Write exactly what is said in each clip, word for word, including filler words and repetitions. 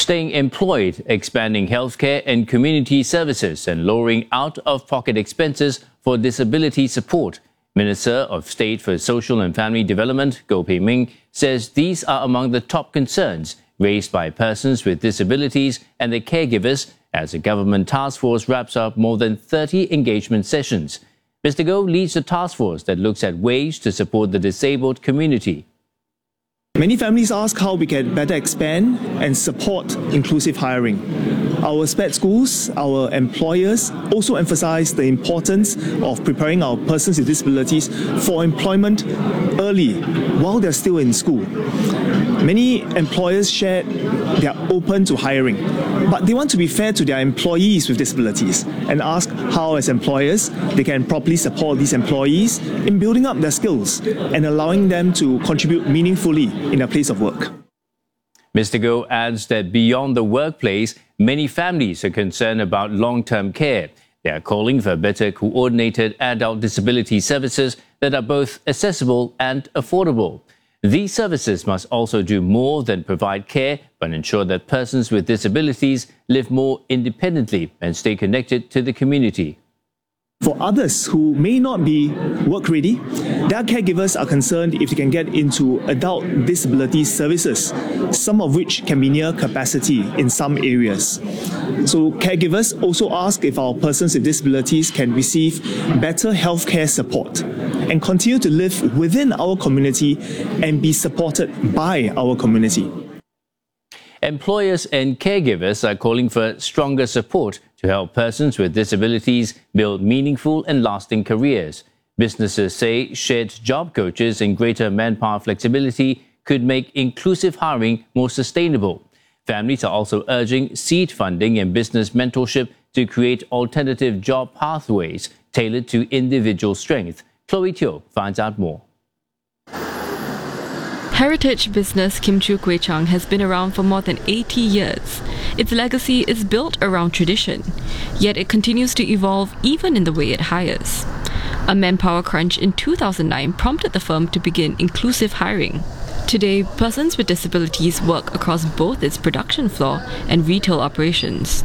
staying employed, expanding healthcare and community services, and lowering out-of-pocket expenses for disability support. Minister of State for Social and Family Development, Goh Pei Ming, says these are among the top concerns raised by persons with disabilities and their caregivers as the government task force wraps up more than thirty engagement sessions. Mister Goh leads the task force that looks at ways to support the disabled community. Many families ask how we can better expand and support inclusive hiring. Our S P E D schools, our employers also emphasize the importance of preparing our persons with disabilities for employment early while they're still in school. Many employers share they are open to hiring, but they want to be fair to their employees with disabilities and ask how, as employers, they can properly support these employees in building up their skills and allowing them to contribute meaningfully in a place of work. Mister Goh adds that beyond the workplace, many families are concerned about long-term care. They are calling for better coordinated adult disability services that are both accessible and affordable. These services must also do more than provide care, but ensure that persons with disabilities live more independently and stay connected to the community. For others who may not be work-ready, their caregivers are concerned if they can get into adult disability services, some of which can be near capacity in some areas. So caregivers also ask if our persons with disabilities can receive better healthcare support and continue to live within our community and be supported by our community. Employers and caregivers are calling for stronger support to help persons with disabilities build meaningful and lasting careers. Businesses say shared job coaches and greater manpower flexibility could make inclusive hiring more sustainable. Families are also urging seed funding and business mentorship to create alternative job pathways tailored to individual strength. Chloe Teo finds out more. Heritage business Kim Chiu Kway Chang has been around for more than eighty years. Its legacy is built around tradition, yet it continues to evolve even in the way it hires. A manpower crunch in two thousand nine prompted the firm to begin inclusive hiring. Today, persons with disabilities work across both its production floor and retail operations.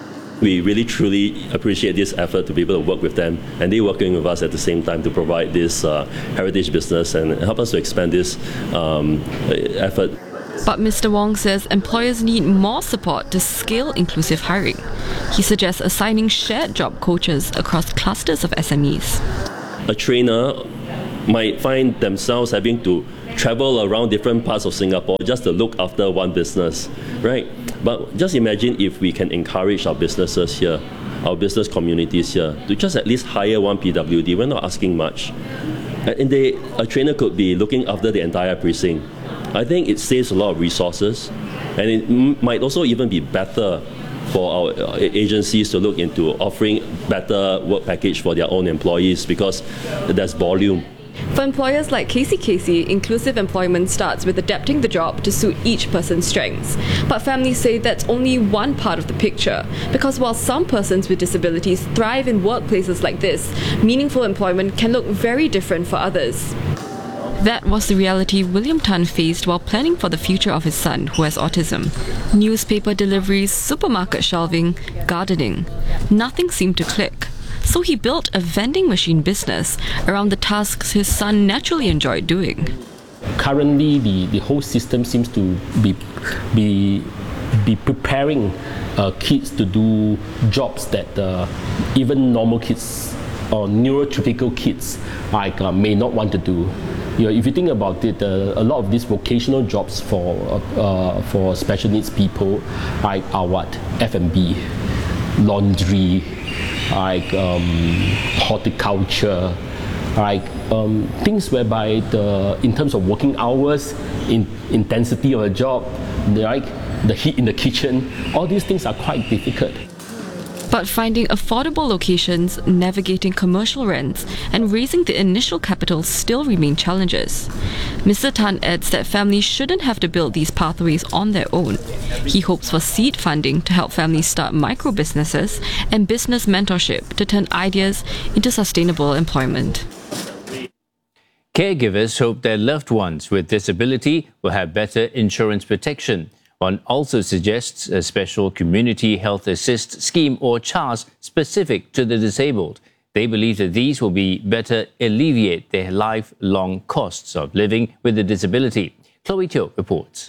We really truly appreciate this effort to be able to work with them, and they're working with us at the same time to provide this uh, heritage business and help us to expand this um, effort. But Mister Wong says employers need more support to scale inclusive hiring. He suggests assigning shared job coaches across clusters of S M Es. A trainer might find themselves having to travel around different parts of Singapore just to look after one business, right? But just imagine if we can encourage our businesses here, our business communities here, to just at least hire one P W D. We're not asking much. And they, a trainer could be looking after the entire precinct. I think it saves a lot of resources, and it m- might also even be better for our agencies to look into offering better work package for their own employees because there's volume. For employers like Casey Casey, inclusive employment starts with adapting the job to suit each person's strengths. But families say that's only one part of the picture, because while some persons with disabilities thrive in workplaces like this, meaningful employment can look very different for others. That was the reality William Tan faced while planning for the future of his son, who has autism. Newspaper deliveries, supermarket shelving, gardening. Nothing seemed to click. So he built a vending machine business around the tasks his son naturally enjoyed doing. Currently, the, the whole system seems to be be, be preparing uh, kids to do jobs that uh, even normal kids or neurotypical kids like uh, may not want to do. You know, if you think about it, uh, a lot of these vocational jobs for uh, for special needs people like are what? F and B, laundry, like um, horticulture, like um, things whereby the in terms of working hours, in intensity of a job, like the heat in the kitchen, all these things are quite difficult. But finding affordable locations, navigating commercial rents, and raising the initial capital still remain challenges. Mister Tan adds that families shouldn't have to build these pathways on their own. He hopes for seed funding to help families start micro businesses and business mentorship to turn ideas into sustainable employment. Caregivers hope their loved ones with disability will have better insurance protection. One also suggests a special community health assist scheme or C H A S specific to the disabled. They believe that these will be better alleviate their lifelong costs of living with a disability. Chloe Teo reports.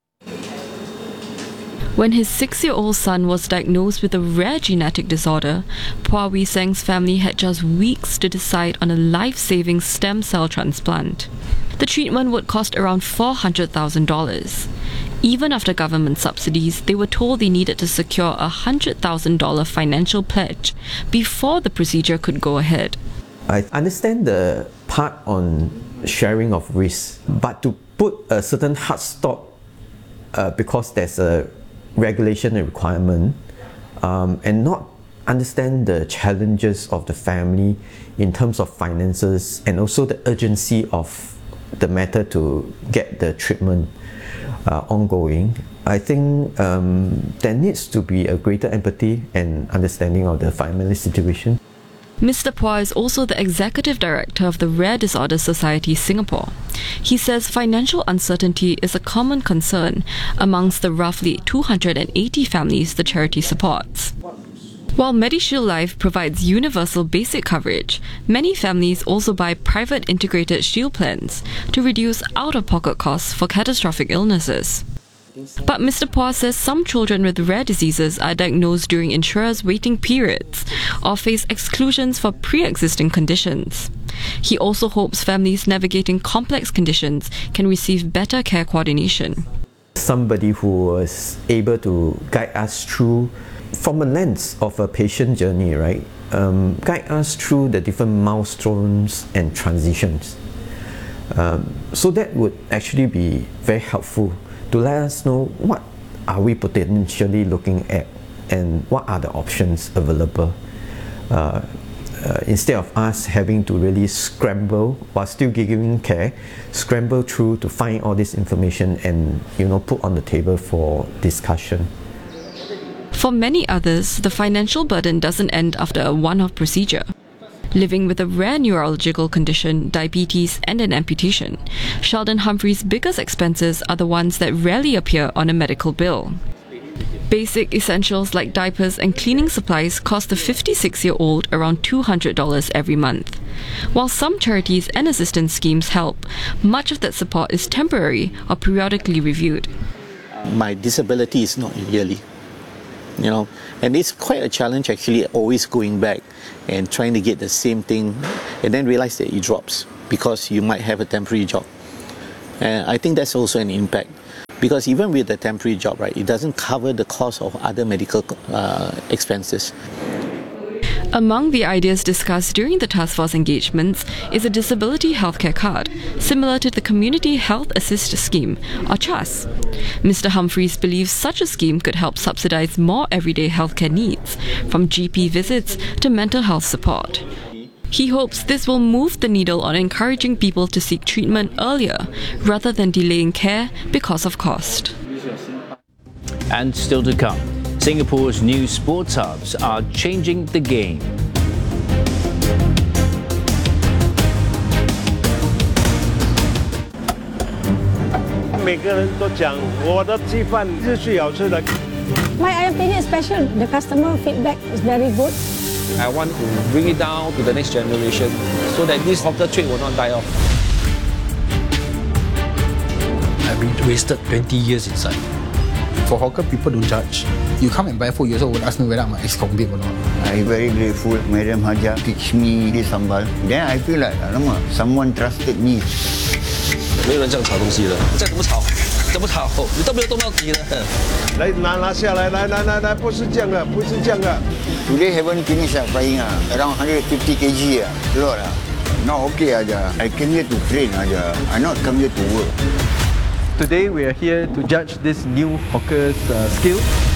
When his six-year-old son was diagnosed with a rare genetic disorder, Phua Wee Seng's family had just weeks to decide on a life-saving stem cell transplant. The treatment would cost around four hundred thousand dollars. Even after government subsidies, they were told they needed to secure a one hundred thousand dollars financial pledge before the procedure could go ahead. I understand the part on sharing of risk, but to put a certain hard stop uh, because there's a regulation and requirement, um, and not understand the challenges of the family in terms of finances and also the urgency of the matter to get the treatment uh, ongoing, I think um, there needs to be a greater empathy and understanding of the family situation. Mister Phua is also the executive director of the Rare Disorders Society Singapore. He says financial uncertainty is a common concern amongst the roughly two hundred eighty families the charity supports. While MediShield Life provides universal basic coverage, many families also buy private integrated shield plans to reduce out-of-pocket costs for catastrophic illnesses. But Mister Phua says some children with rare diseases are diagnosed during insurers' waiting periods or face exclusions for pre-existing conditions. He also hopes families navigating complex conditions can receive better care coordination. Somebody who was able to guide us through, from a lens of a patient journey, right? Um, guide us through the different milestones and transitions. Um, so that would actually be very helpful to let us know what are we potentially looking at and what are the options available. Uh, uh, instead of us having to really scramble while still giving care, scramble through to find all this information and, you know, put on the table for discussion. For many others, the financial burden doesn't end after a one-off procedure. Living with a rare neurological condition, diabetes, and an amputation, Sheldon Humphrey's biggest expenses are the ones that rarely appear on a medical bill. Basic essentials like diapers and cleaning supplies cost the fifty-six-year-old around two hundred dollars every month. While some charities and assistance schemes help, much of that support is temporary or periodically reviewed. My disability is not yearly. You know, and it's quite a challenge actually always going back and trying to get the same thing and then realize that it drops because you might have a temporary job. And I think that's also an impact because even with the temporary job, right, it doesn't cover the cost of other medical uh, expenses. Among the ideas discussed during the task force engagements is a disability healthcare card, similar to the Community Health Assist Scheme, or C H A S. Mister Humphreys believes such a scheme could help subsidize more everyday healthcare needs, from G P visits to mental health support. He hopes this will move the needle on encouraging people to seek treatment earlier, rather than delaying care because of cost. And still to come, Singapore's new sports hubs are changing the game. 每个人都讲我的鸡饭是最好吃的。 My ayam penyet is special. The customer feedback is very good. I want to bring it down to the next generation so that this hawker trade will not die off. I've been wasted twenty years inside. For hawker, people don't judge. You come and buy food, you also would ask me whether I'm an ex-convict or not. I'm very grateful. Madam Haja teach me this sambal. Then I feel like, alamak, someone trusted me. 没有人这样炒东西的，再怎么炒，怎么炒，你都没有动到底的。 来拿拿下来，来来来来，不是这样的，不是这样的。 Today haven't finished uh, frying uh, around one hundred fifty kilograms uh, lot uh. Not okay aja. I came here to train aja. I not come here to work. Today we are here to judge this new hawker's uh, skill.